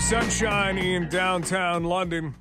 sunshine in downtown London.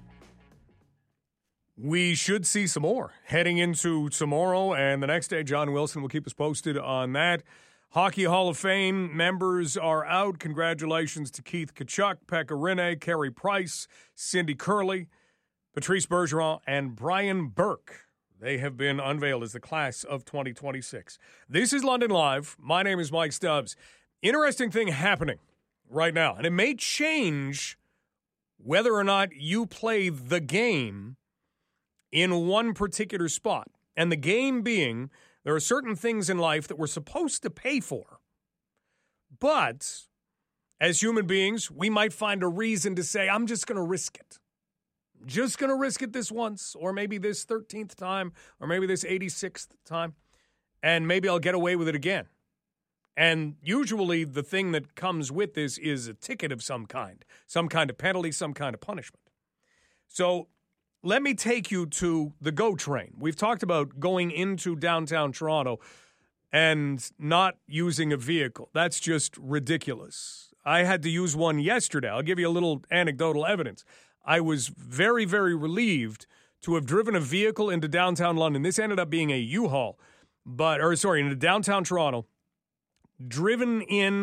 We should see some more heading into tomorrow and the next day. John Wilson will keep us posted on that. Hockey Hall of Fame members are out. Congratulations to Keith Tkachuk, Pekka Rinne, Carey Price, Cindy Curley, Patrice Bergeron, and Brian Burke. They have been unveiled as the class of 2026. This is London Live. My name is Mike Stubbs. Interesting thing happening right now, and it may change whether or not you play the game in one particular spot. And the game being, there are certain things in life that we're supposed to pay for. But as human beings, we might find a reason to say, I'm just going to risk it. Just going to risk it this once, or maybe this 13th time, or maybe this 86th time, and maybe I'll get away with it again. And usually the thing that comes with this is a ticket of some kind of penalty, some kind of punishment. So let me take you to the GO train. We've talked about going into downtown Toronto and not using a vehicle. That's just ridiculous. I had to use one yesterday. I'll give you a little anecdotal evidence. I was very, very relieved to have driven a vehicle into downtown London. This ended up being a U-Haul, into downtown Toronto. Driven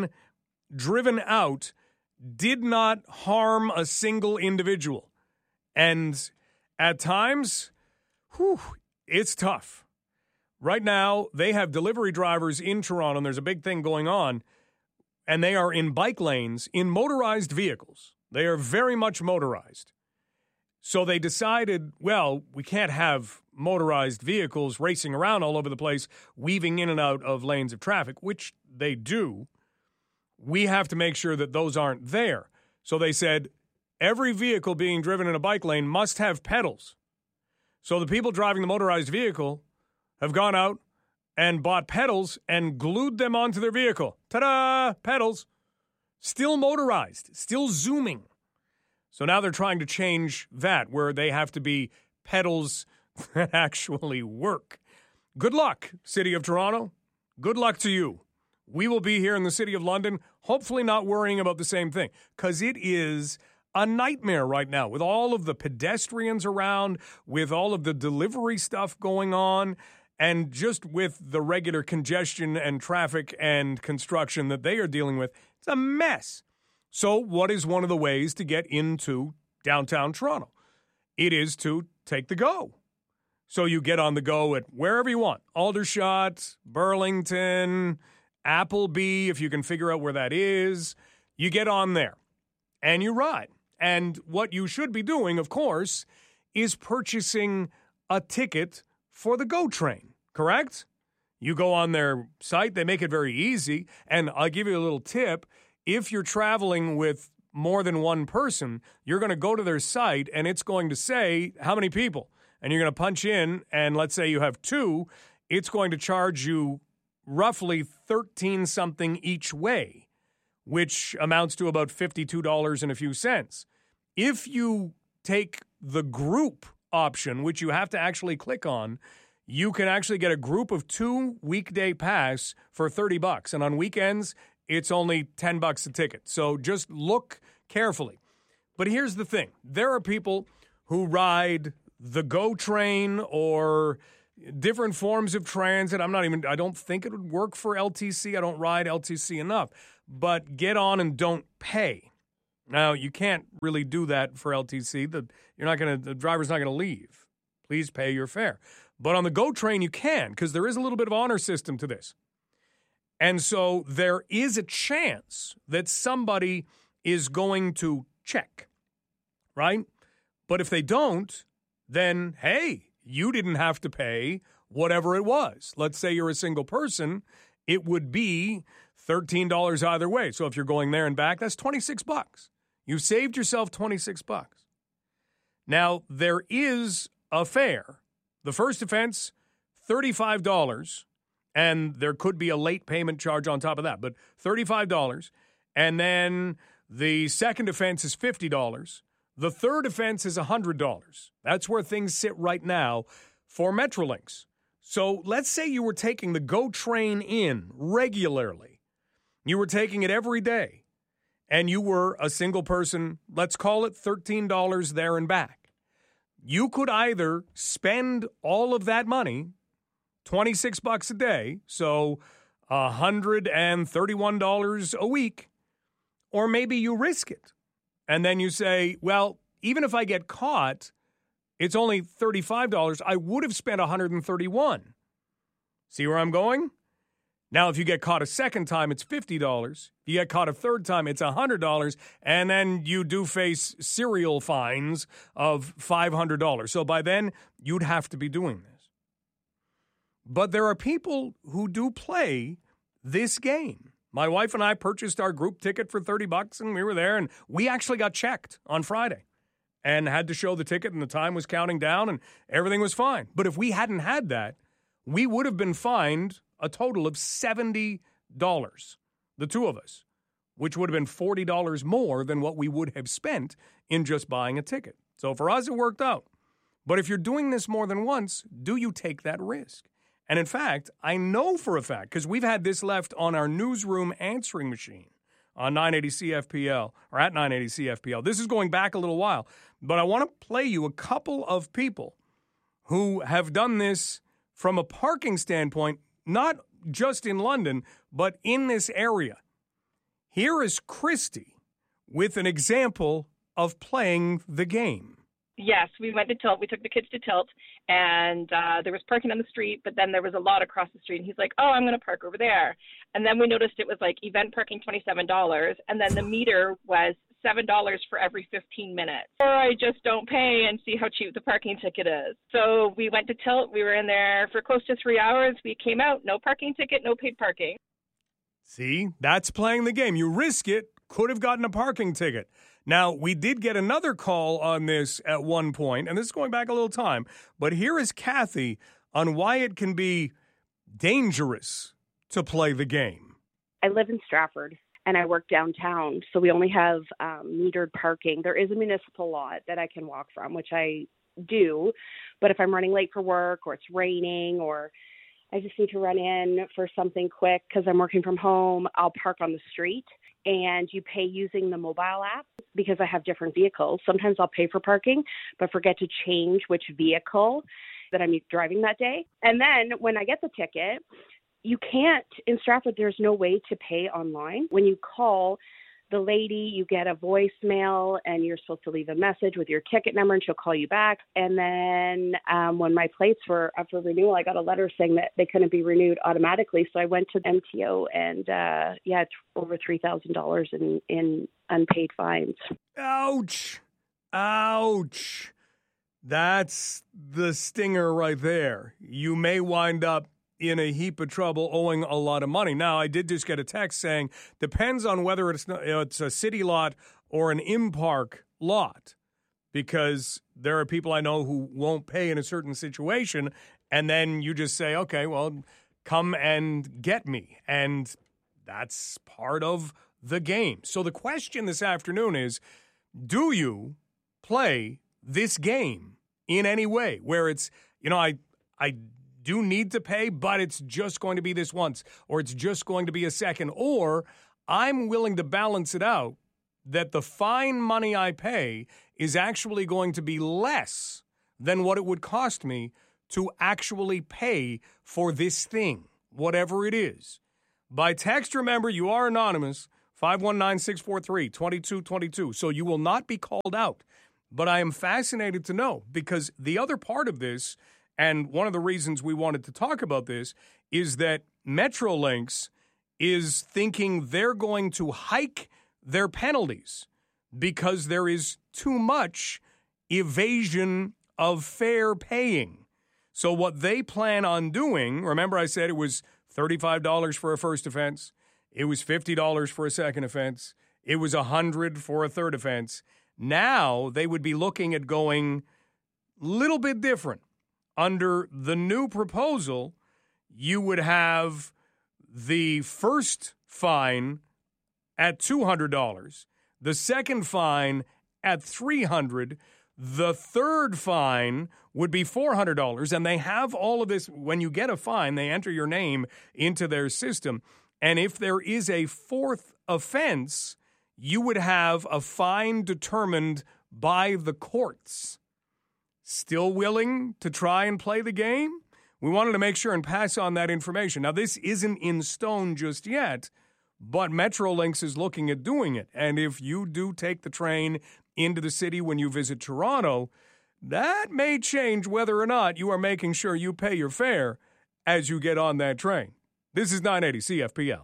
out, did not harm a single individual. And at times, it's tough. Right now, they have delivery drivers in Toronto, and there's a big thing going on, and they are in bike lanes in motorized vehicles. They are very much motorized. So they decided, well, we can't have motorized vehicles racing around all over the place, weaving in and out of lanes of traffic, which they do. We have to make sure that those aren't there. So they said, every vehicle being driven in a bike lane must have pedals. So the people driving the motorized vehicle have gone out and bought pedals and glued them onto their vehicle. Ta-da! Pedals. Still motorized, still zooming. So now they're trying to change that, where they have to be pedals that actually work. Good luck, City of Toronto. Good luck to you. We will be here in the City of London, hopefully not worrying about the same thing, because it is a nightmare right now with all of the pedestrians around, with all of the delivery stuff going on, and just with the regular congestion and traffic and construction that they are dealing with. It's a mess. So what is one of the ways to get into downtown Toronto? It is to take the GO. So you get on the GO at wherever you want. Aldershot, Burlington, Appleby, if you can figure out where that is. You get on there and you ride. And what you should be doing, of course, is purchasing a ticket for the GO train, correct? You go on their site. They make it very easy. And I'll give you a little tip. If you're traveling with more than one person, you're going to go to their site, and it's going to say how many people. And you're going to punch in, and let's say you have two, it's going to charge you roughly $13-something each way, which amounts to about $52 and a few cents. If you take the group option, which you have to actually click on, you can actually get a group of 2 weekday pass for $30. And on weekends, it's only $10 a ticket. So just look carefully. But here's the thing. There are people who ride the GO train or different forms of transit. I don't think it would work for LTC. I don't ride LTC enough. But get on and don't pay. Now, you can't really do that for LTC. The driver's not going to leave. Please pay your fare. But on the GO train, you can, because there is a little bit of honor system to this. And so there is a chance that somebody is going to check, right? But if they don't, then, hey, you didn't have to pay whatever it was. Let's say you're a single person, it would be $13 either way. So if you're going there and back, that's $26. You've saved yourself $26. Now, there is a fare. The first offense, $35. And there could be a late payment charge on top of that, but $35. And then the second offense is $50. The third offense is $100. That's where things sit right now for Metrolinx. So let's say you were taking the GO train in regularly. You were taking it every day. and you were a single person, let's call it $13 there and back. You could either spend all of that money, $26 a day, so $131 a week, or maybe you risk it. And then you say, well, even if I get caught, it's only $35. I would have spent $131. See where I'm going? Now, if you get caught a second time, it's $50. If you get caught a third time, it's $100. And then you do face serial fines of $500. So by then, you'd have to be doing this. But there are people who do play this game. My wife and I purchased our group ticket for $30, and we were there, and we actually got checked on Friday and had to show the ticket, and the time was counting down, and everything was fine. But if we hadn't had that, we would have been fined a total of $70, the two of us, which would have been $40 more than what we would have spent in just buying a ticket. So for us, it worked out. But if you're doing this more than once, do you take that risk? And in fact, I know for a fact, because we've had this left on our newsroom answering machine on 980 CFPL, or at 980 CFPL. This is going back a little while, but I want to play you a couple of people who have done this from a parking standpoint, not just in London, but in this area. Here is Christy with an example of playing the game. Yes, we went to Tilt. We took the kids to Tilt, and there was parking on the street, but then there was a lot across the street. And he's like, oh, I'm going to park over there. And then we noticed it was like event parking, $27, and then the meter was $7 for every 15 minutes. Or I just don't pay and see how cheap the parking ticket is. So we went to Tilt. We were in there for close to 3 hours. We came out, no parking ticket, no paid parking. See, that's playing the game. You risk it, could have gotten a parking ticket. Now, we did get another call on this at one point, and this is going back a little time, but here is Kathy on why it can be dangerous to play the game. I live in Stratford, and I work downtown, so we only have metered parking. There is a municipal lot that I can walk from, which I do, but if I'm running late for work or it's raining or I just need to run in for something quick because I'm working from home, I'll park on the street. And you pay using the mobile app because I have different vehicles. Sometimes I'll pay for parking, but forget to change which vehicle that I'm driving that day. And then when I get the ticket, you can't, in Stratford, there's no way to pay online. When you call the lady, you get a voicemail and you're supposed to leave a message with your ticket number and she'll call you back. And then when my plates were up for renewal, I got a letter saying that they couldn't be renewed automatically. So I went to MTO and it's over $3,000 in unpaid fines. Ouch. Ouch. That's the stinger right there. You may wind up in a heap of trouble owing a lot of money. Now, I did just get a text saying, depends on whether it's a city lot or an in-park lot, because there are people I know who won't pay in a certain situation, and then you just say, okay, well, come and get me. And that's part of the game. So the question this afternoon is, do you play this game in any way where it's, I do need to pay, but it's just going to be this once, or it's just going to be a second, or I'm willing to balance it out that the fine money I pay is actually going to be less than what it would cost me to actually pay for this thing, whatever it is. By text, remember, you are anonymous, 519-643-2222, so you will not be called out. But I am fascinated to know, because the other part of this, and one of the reasons we wanted to talk about this, is that Metrolinx is thinking they're going to hike their penalties because there is too much evasion of fair paying. So what they plan on doing, remember I said it was $35 for a first offense, it was $50 for a second offense, it was $100 for a third offense. Now they would be looking at going a little bit different. Under the new proposal, you would have the first fine at $200, the second fine at $300, the third fine would be $400, and they have all of this. When you get a fine, they enter your name into their system, and if there is a fourth offense, you would have a fine determined by the courts. Still willing to try and play the game? We wanted to make sure and pass on that information. Now, this isn't in stone just yet, but Metrolinx is looking at doing it. And if you do take the train into the city when you visit Toronto, that may change whether or not you are making sure you pay your fare as you get on that train. This is 980 CFPL.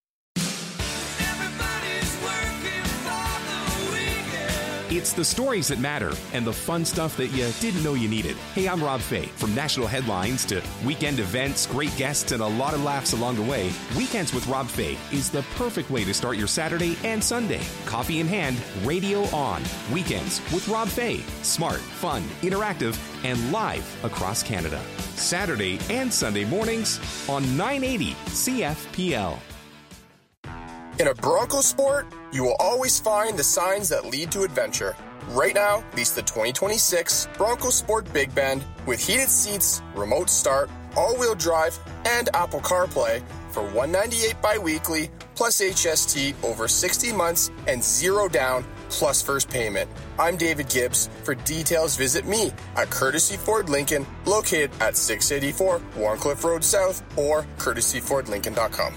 It's the stories that matter and the fun stuff that you didn't know you needed. Hey, I'm Rob Fay. From national headlines to weekend events, great guests, and a lot of laughs along the way, Weekends with Rob Fay is the perfect way to start your Saturday and Sunday. Coffee in hand, radio on. Weekends with Rob Fay. Smart, fun, interactive, and live across Canada. Saturday and Sunday mornings on 980 CFPL. In a Bronco sport, you will always find the signs that lead to adventure. Right now, lease the 2026 Bronco Sport Big Bend with heated seats, remote start, all-wheel drive, and Apple CarPlay for $198 bi-weekly plus HST over 60 months and zero down plus first payment. I'm David Gibbs. For details, visit me at Courtesy Ford Lincoln, located at 684 Warncliffe Road South or courtesyfordlincoln.com.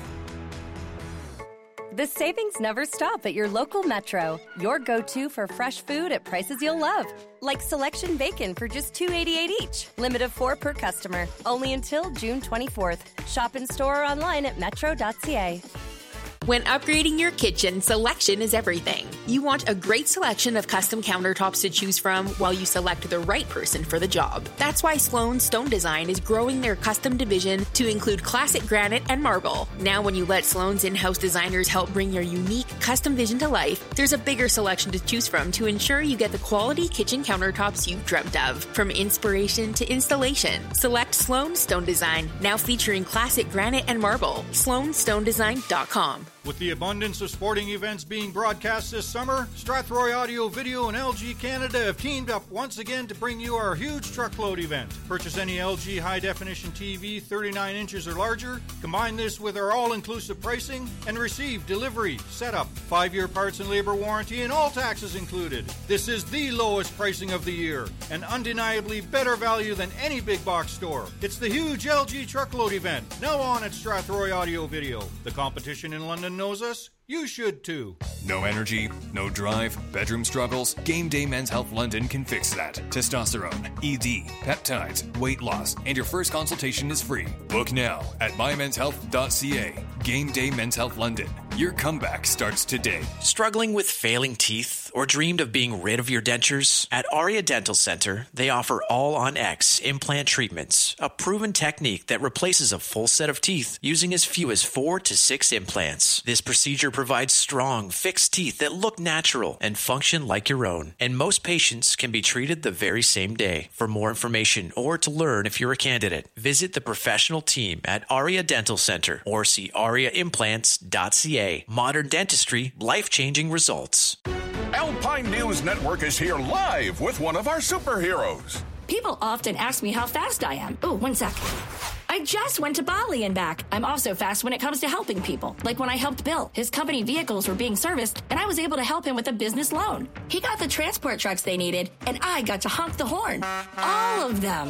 The savings never stop at your local Metro. Your go-to for fresh food at prices you'll love. Like selection bacon for just $2.88 each. Limit of 4 per customer. Only until June 24th. Shop in store or online at metro.ca. When upgrading your kitchen, selection is everything. You want a great selection of custom countertops to choose from while you select the right person for the job. That's why Sloan Stone Design is growing their custom division to include classic granite and marble. Now when you let Sloan's in-house designers help bring your unique custom vision to life, there's a bigger selection to choose from to ensure you get the quality kitchen countertops you've dreamt of. From inspiration to installation, select Sloan Stone Design, now featuring classic granite and marble. SloanStoneDesign.com. With the abundance of sporting events being broadcast this summer, Strathroy Audio Video and LG Canada have teamed up once again to bring you our huge truckload event. Purchase any LG high-definition TV 39 inches or larger, combine this with our all-inclusive pricing, and receive delivery, setup, 5-year parts and labor warranty, and all taxes included. This is the lowest pricing of the year, and undeniably better value than any big box store. It's the huge LG truckload event, now on at Strathroy Audio Video. The competition in London knows us, you should too. No energy, no drive, bedroom struggles? Game Day Men's Health London can fix that. Testosterone, ED, peptides, weight loss, and your first consultation is free. Book now at mymenshealth.ca. Game Day Men's Health London. Your comeback starts today. Struggling with failing teeth or dreamed of being rid of your dentures? At Aria Dental Center, they offer all-on-X implant treatments, a proven technique that replaces a full set of teeth using as few as 4 to 6 implants. This procedure provides strong, fixed teeth that look natural and function like your own. And most patients can be treated the very same day. For more information or to learn if you're a candidate, visit the professional team at Aria Dental Center or see ariaimplants.ca. Modern dentistry, life-changing results. Alpine News Network is here live with one of our superheroes. People often ask me how fast I am. Oh, one sec. I just went to Bali and back. I'm also fast when it comes to helping people. Like when I helped Bill. His company vehicles were being serviced, and I was able to help him with a business loan. He got the transport trucks they needed, and I got to honk the horn. All of them.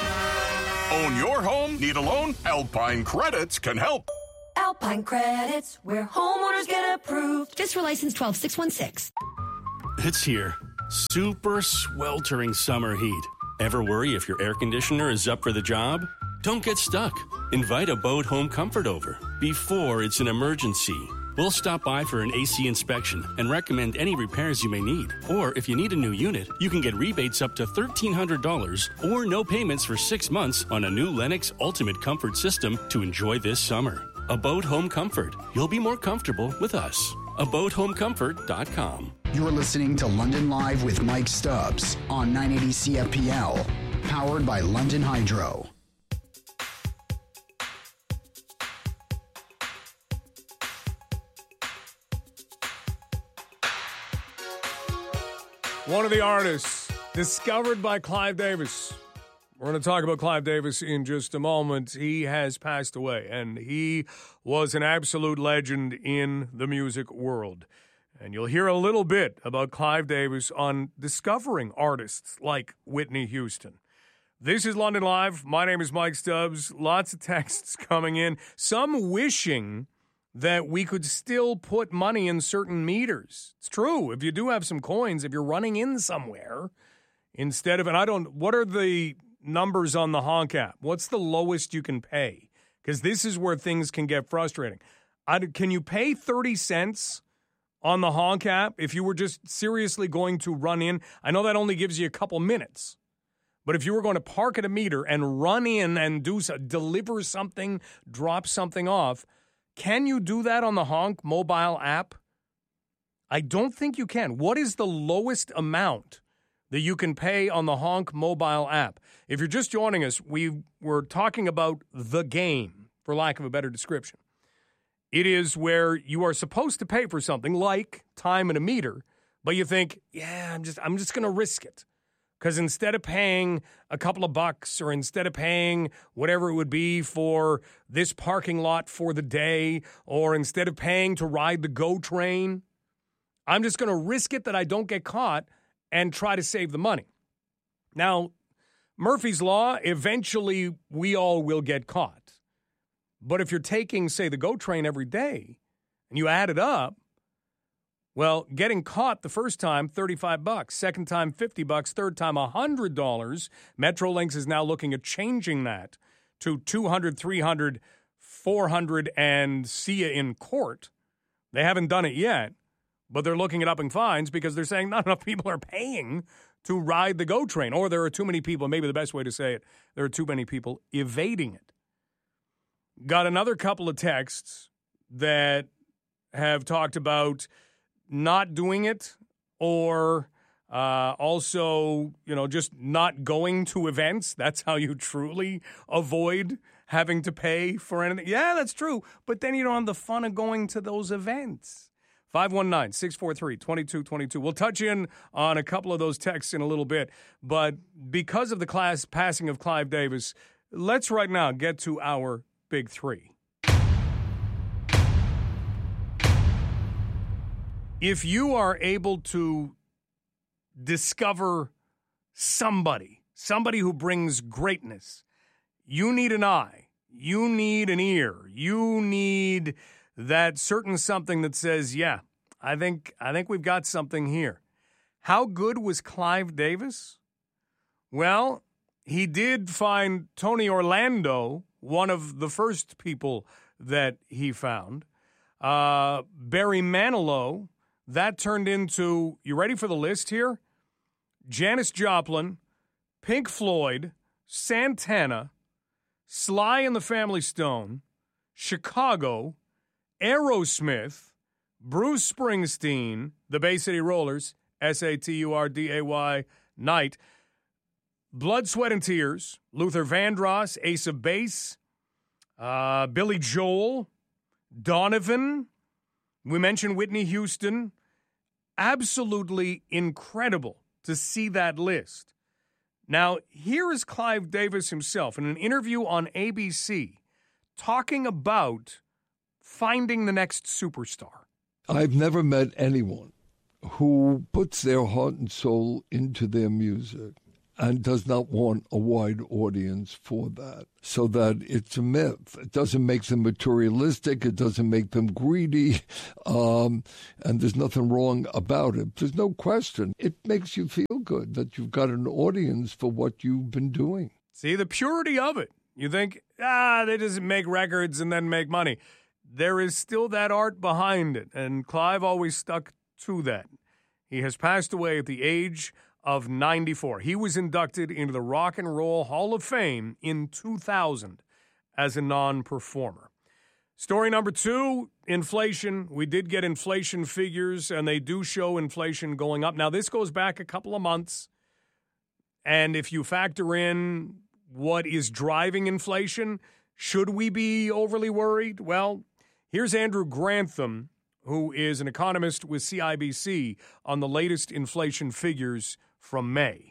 Own your home? Need a loan? Alpine Credits can help. Alpine Credits, where homeowners get approved. Just for license 12616. It's here. Super sweltering summer heat. Ever worry if your air conditioner is up for the job? Don't get stuck. Invite a Boat Home Comfort over before it's an emergency. We'll stop by for an AC inspection and recommend any repairs you may need. Or if you need a new unit, you can get rebates up to $1,300 or no payments for 6 months on a new Lennox Ultimate Comfort system to enjoy this summer. A Boat Home Comfort. You'll be more comfortable with us. ABoatHomeComfort.com. You're listening to London Live with Mike Stubbs on 980 CFPL, powered by London Hydro. One of the artists discovered by Clive Davis. We're going to talk about Clive Davis in just a moment. He has passed away, and he was an absolute legend in the music world. And you'll hear a little bit about Clive Davis on discovering artists like Whitney Houston. This is London Live. My name is Mike Stubbs. Lots of texts coming in. Some wishing that we could still put money in certain meters. It's true. If you do have some coins, if you're running in somewhere, instead of, what are the numbers on the Honk app? What's the lowest you can pay? Because this is where things can get frustrating. Can you pay 30 cents on the Honk app if you were just seriously going to run in? I know that only gives you a couple minutes. But if you were going to park at a meter and run in and deliver something, drop something off, can you do that on the Honk mobile app? I don't think you can. What is the lowest amount that you can pay on the Honk mobile app? If you're just joining us, we were talking about the game, for lack of a better description. It is where you are supposed to pay for something like time and a meter, but you think, I'm just going to risk it. Because instead of paying a couple of bucks or instead of paying whatever it would be for this parking lot for the day or instead of paying to ride the GO train, I'm just going to risk it that I don't get caught and try to save the money. Now, Murphy's Law, eventually we all will get caught. But if you're taking, say, the GO train every day and you add it up, well, getting caught the first time, $35. Second time, $50. Third time, $100. Metrolinx is now looking at changing that to $200, $300, $400, and see you in court. They haven't done it yet, but they're looking at upping fines because they're saying not enough people are paying to ride the GO train, or there are too many people, maybe the best way to say it, there are too many people evading it. Got another couple of texts that have talked about not doing it or also, just not going to events. That's how you truly avoid having to pay for anything. Yeah, that's true. But then you don't have the fun of going to those events. 519-643-2222. We'll touch in on a couple of those texts in a little bit. But because of the passing of Clive Davis, let's right now get to our big three. If you are able to discover somebody who brings greatness, you need an eye, you need an ear, you need that certain something that says, yeah, I think we've got something here. How good was Clive Davis? Well, he did find Tony Orlando, one of the first people that he found. Barry Manilow. That turned into, you ready for the list here? Janis Joplin, Pink Floyd, Santana, Sly and the Family Stone, Chicago, Aerosmith, Bruce Springsteen, the Bay City Rollers, Saturday Night, Blood, Sweat, and Tears, Luther Vandross, Ace of Base, Billy Joel, Donovan. We mentioned Whitney Houston. Absolutely incredible to see that list. Now, here is Clive Davis himself in an interview on ABC talking about finding the next superstar. I've never met anyone who puts their heart and soul into their music and does not want a wide audience for that, so that it's a myth. It doesn't make them materialistic. It doesn't make them greedy, and there's nothing wrong about it. There's no question. It makes you feel good that you've got an audience for what you've been doing. See, the purity of it. You think, they just make records and then make money. There is still that art behind it, and Clive always stuck to that. He has passed away at the age of 94. He was inducted into the Rock and Roll Hall of Fame in 2000 as a non-performer. Story number 2, inflation. We did get inflation figures, and they do show inflation going up. Now, this goes back a couple of months, and if you factor in what is driving inflation, should we be overly worried? Well, here's Andrew Grantham, who is an economist with CIBC, on the latest inflation figures from May.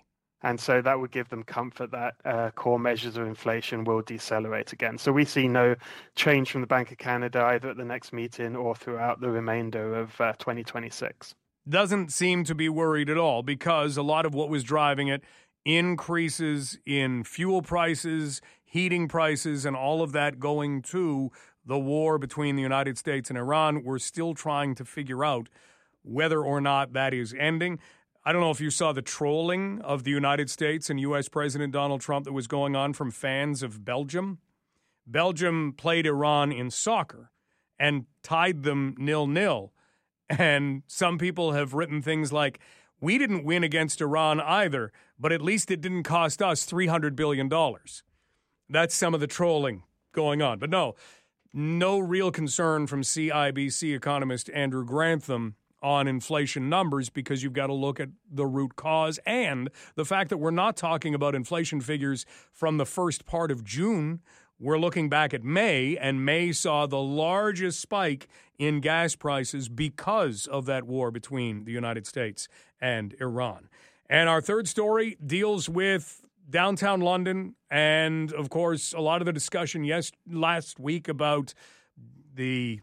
And so that would give them comfort that core measures of inflation will decelerate again. So we see no change from the Bank of Canada either at the next meeting or throughout the remainder of 2026. Doesn't seem to be worried at all because a lot of what was driving it, increases in fuel prices, heating prices, and all of that going to the war between the United States and Iran. We're still trying to figure out whether or not that is ending. I don't know if you saw the trolling of the United States and U.S. President Donald Trump that was going on from fans of Belgium. Belgium played Iran in soccer and tied them 0-0. And some people have written things like, we didn't win against Iran either, but at least it didn't cost us $300 billion. That's some of the trolling going on. But no real concern from CIBC economist Andrew Grantham on inflation numbers because you've got to look at the root cause and the fact that we're not talking about inflation figures from the first part of June. We're looking back at May, and May saw the largest spike in gas prices because of that war between the United States and Iran. And our third story deals with downtown London and, of course, a lot of the discussion last week about the,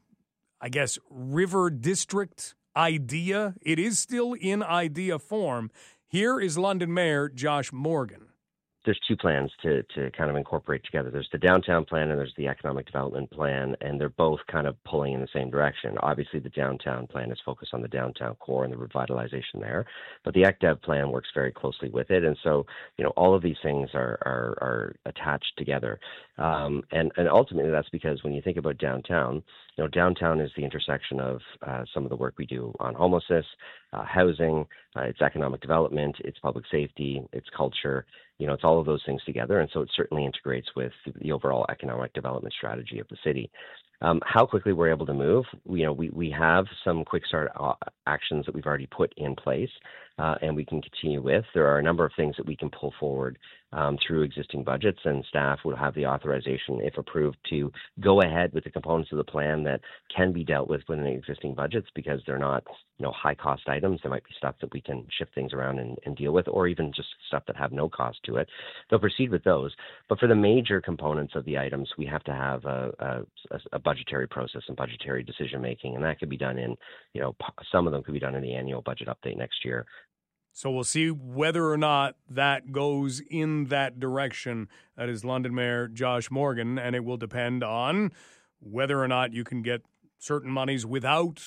River District idea. It is still in idea form. Here is London Mayor Josh Morgan. There's two plans to kind of incorporate together. There's the downtown plan and there's the economic development plan, and they're both kind of pulling in the same direction. Obviously, the downtown plan is focused on the downtown core and the revitalization there, but the ECDEV plan works very closely with it. And so, all of these things are attached together. And ultimately, that's because when you think about downtown, downtown is the intersection of some of the work we do on homelessness, housing, it's economic development, it's public safety, it's culture. It's all of those things together, and so it certainly integrates with the overall economic development strategy of the city. How quickly we're able to move, we have some quick start actions that we've already put in place, and we can continue with. There are a number of things that we can pull forward through existing budgets, and staff will have the authorization, if approved, to go ahead with the components of the plan that can be dealt with within existing budgets because they're not, high-cost items. There might be stuff that we can shift things around and deal with, or even just stuff that have no cost to it. They'll proceed with those. But for the major components of the items, we have to have a budgetary process and budgetary decision-making, and that could be done in, some of them could be done in the annual budget update next year. So we'll see whether or not that goes in that direction. That is London Mayor Josh Morgan, and it will depend on whether or not you can get certain monies without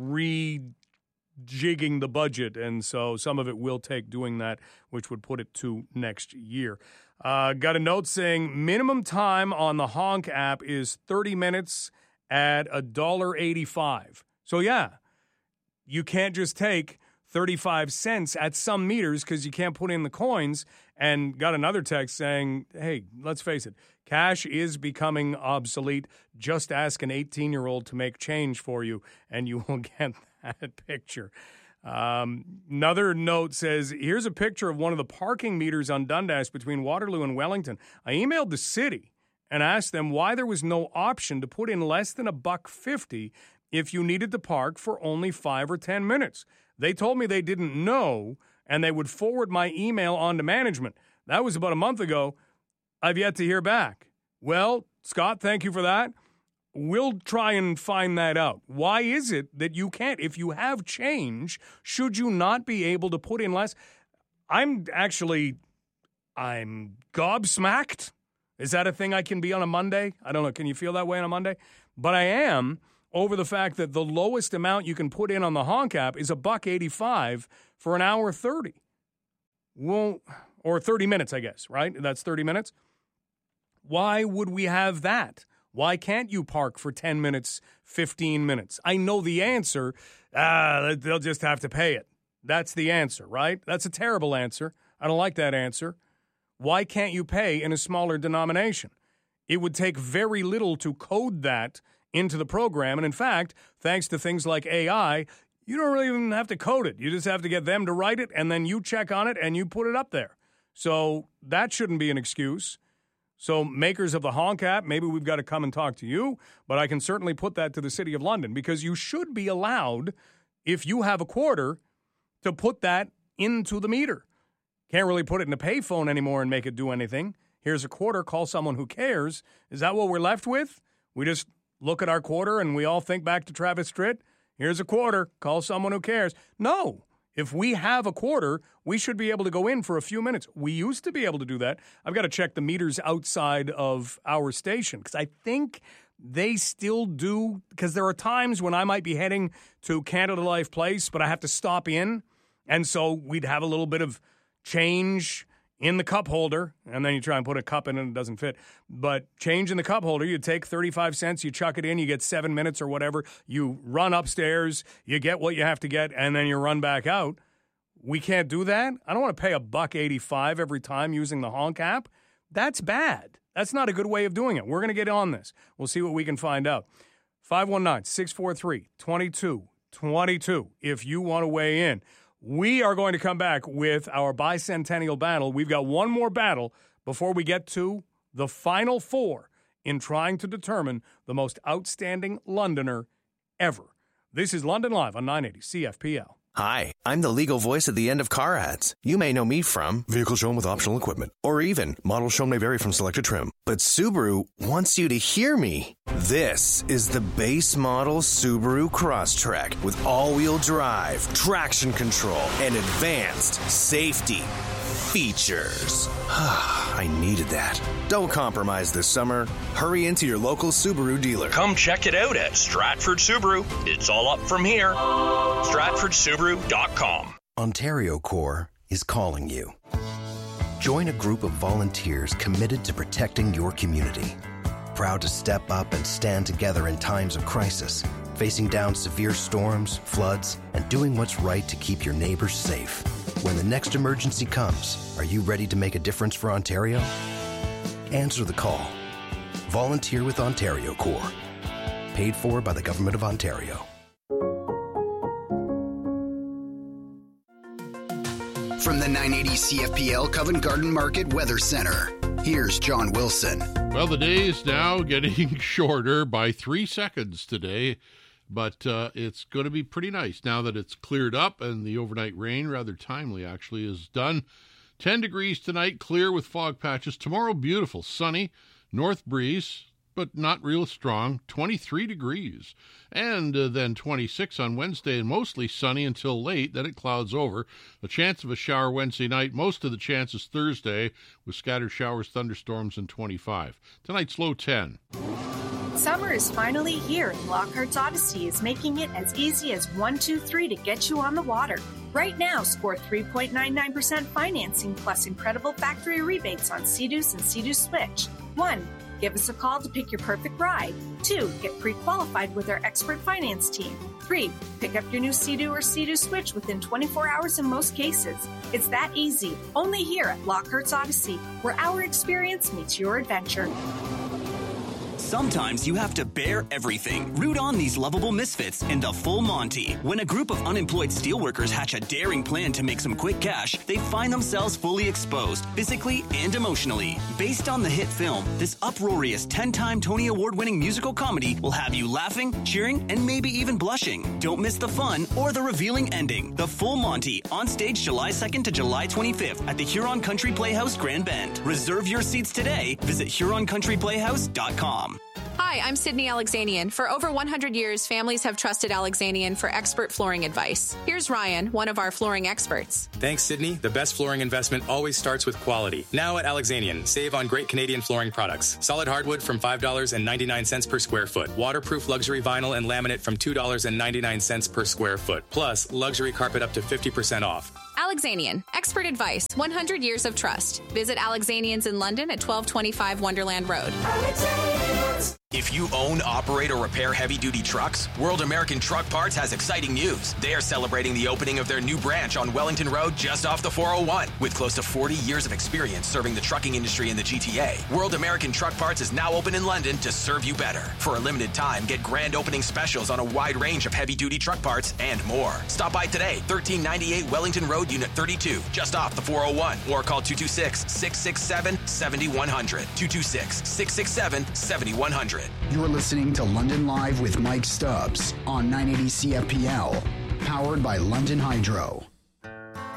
rejigging the budget. And so some of it will take doing that, which would put it to next year. Got a note saying minimum time on the Honk app is 30 minutes at $1.85. So, yeah, you can't just take 35 cents at some meters because you can't put in the coins. And got another text saying, hey, let's face it, cash is becoming obsolete. Just ask an 18-year-old to make change for you, and you will get that picture. Another note says, here's a picture of one of the parking meters on Dundas between Waterloo and Wellington. I emailed the city and asked them why there was no option to put in less than $1.50 if you needed to park for only 5 or 10 minutes. They told me they didn't know, and they would forward my email on to management. That was about a month ago. I've yet to hear back. Well, Scott, thank you for that. We'll try and find that out. Why is it that you can't? If you have change, should you not be able to put in less? I'm gobsmacked. Is that a thing I can be on a Monday? I don't know. Can you feel that way on a Monday? But I am over the fact that the lowest amount you can put in on the Honk app is $1.85 for an hour 30. Well, or 30 minutes, I guess, right? That's 30 minutes. Why would we have that? Why can't you park for 10 minutes, 15 minutes? I know the answer. They'll just have to pay it. That's the answer, right? That's a terrible answer. I don't like that answer. Why can't you pay in a smaller denomination? It would take very little to code that into the program. And in fact, thanks to things like AI, you don't really even have to code it. You just have to get them to write it, and then you check on it, and you put it up there. So that shouldn't be an excuse. So makers of the Honk app, maybe we've got to come and talk to you, but I can certainly put that to the City of London because you should be allowed, if you have a quarter, to put that into the meter. Can't really put it in a payphone anymore and make it do anything. Here's a quarter, call someone who cares. Is that what we're left with? We just look at our quarter and we all think back to Travis Tritt. Here's a quarter, call someone who cares. No. If we have a quarter, we should be able to go in for a few minutes. We used to be able to do that. I've got to check the meters outside of our station because I think they still do, because there are times when I might be heading to Canada Life Place, but I have to stop in. And so we'd have a little bit of change in the cup holder, and then you try and put a cup in and it doesn't fit. But change in the cup holder, you take 35 cents, you chuck it in, you get 7 minutes or whatever. You run upstairs, you get what you have to get, and then you run back out. We can't do that. I don't want to pay $1.85 every time using the Honk app. That's bad. That's not a good way of doing it. We're going to get on this. We'll see what we can find out. 519-643-2222 if you want to weigh in. We are going to come back with our bicentennial battle. We've got one more battle before we get to the final four in trying to determine the most outstanding Londoner ever. This is London Live on 980 CFPL. Hi, I'm the legal voice at the end of car ads. You may know me from vehicle shown with optional equipment, or even model shown may vary from selected trim. But Subaru wants you to hear me. This is the base model Subaru Crosstrek with all-wheel drive, traction control, and advanced safety features. I needed that. Don't compromise this summer. Hurry into your local Subaru dealer. Come check it out at Stratford Subaru. It's all up from here. StratfordSubaru.com. Ontario Corps is calling you. Join a group of volunteers committed to protecting your community. Proud to step up and stand together in times of crisis, facing down severe storms, floods, and doing what's right to keep your neighbors safe. When the next emergency comes, are you ready to make a difference for Ontario? Answer the call. Volunteer with Ontario Corps. Paid for by the Government of Ontario. From the 980 CFPL Covent Garden Market Weather Center, here's John Wilson. Well, the day is now getting shorter by 3 seconds today, but it's going to be pretty nice now that it's cleared up and the overnight rain, rather timely actually, is done. 10 degrees tonight, clear with fog patches. Tomorrow, beautiful, sunny, north breeze, but not real strong, 23 degrees. And then 26 on Wednesday, and mostly sunny until late. Then it clouds over. A chance of a shower Wednesday night. Most of the chances Thursday with scattered showers, thunderstorms, and 25. Tonight's low 10. Summer is finally here, and Lockhart's Odyssey is making it as easy as 1, 2, 3 to get you on the water. Right now, score 3.99% financing plus incredible factory rebates on Sea-Doos and Sea-Doo Switch. 1. Give us a call to pick your perfect ride. 2. Get pre-qualified with our expert finance team. 3. Pick up your new Sea-Doo or Sea-Doo Switch within 24 hours in most cases. It's that easy. Only here at Lockhart's Odyssey, where our experience meets your adventure. Sometimes you have to bear everything. Root on these lovable misfits in the Full Monty. When a group of unemployed steelworkers hatch a daring plan to make some quick cash, they find themselves fully exposed, physically and emotionally. Based on the hit film, this uproarious 10-time Tony Award-winning musical comedy will have you laughing, cheering, and maybe even blushing. Don't miss the fun or the revealing ending. The Full Monty, on stage July 2nd to July 25th at the Huron Country Playhouse, Grand Bend. Reserve your seats today. Visit HuronCountryPlayhouse.com. Hi, I'm Sydney Alexanian. For over 100 years, families have trusted Alexanian for expert flooring advice. Here's Ryan, one of our flooring experts. Thanks, Sydney. The best flooring investment always starts with quality. Now at Alexanian, save on great Canadian flooring products. Solid hardwood from $5.99 per square foot. Waterproof luxury vinyl and laminate from $2.99 per square foot. Plus, luxury carpet up to 50% off. Alexanian, expert advice, 100 years of trust. Visit Alexanians in London at 1225 Wonderland Road. If you own, operate, or repair heavy-duty trucks, World American Truck Parts has exciting news. They are celebrating the opening of their new branch on Wellington Road just off the 401. With close to 40 years of experience serving the trucking industry in the GTA, World American Truck Parts is now open in London to serve you better. For a limited time, get grand opening specials on a wide range of heavy-duty truck parts and more. Stop by today, 1398 Wellington Road, Unit 32, just off the 401, or call 226-667-7100. 226-667-7100. You're listening to London Live with Mike Stubbs on 980 CFPL, powered by London Hydro.